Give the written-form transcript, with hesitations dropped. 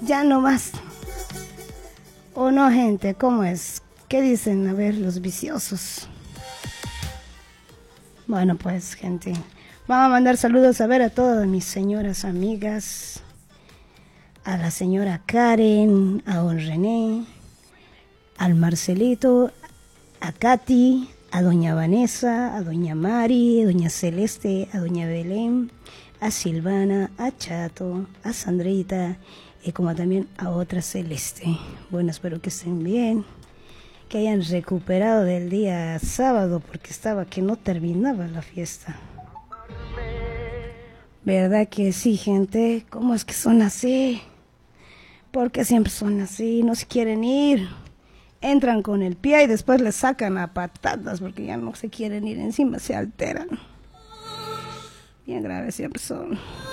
Ya no más. ¿O no, gente? ¿Cómo es? ¿Qué dicen? A ver, los viciosos. Bueno, pues, gente, vamos a mandar saludos a ver a todas mis señoras amigas, a la señora Karen, a don René, al Marcelito, a Katy, a doña Vanessa, a doña Mari, a doña Celeste, a doña Belén, a Silvana, a Chato, a Sandrita y como también a otra Celeste. Bueno, espero que estén bien, que hayan recuperado del día sábado porque estaba que no terminaba la fiesta. ¿Verdad que sí, gente? ¿Cómo es que son así? ¿Por qué siempre son así? No se quieren ir. Entran con el pie y después les sacan a patadas porque ya no se quieren ir, encima se alteran. Bien graves siempre son.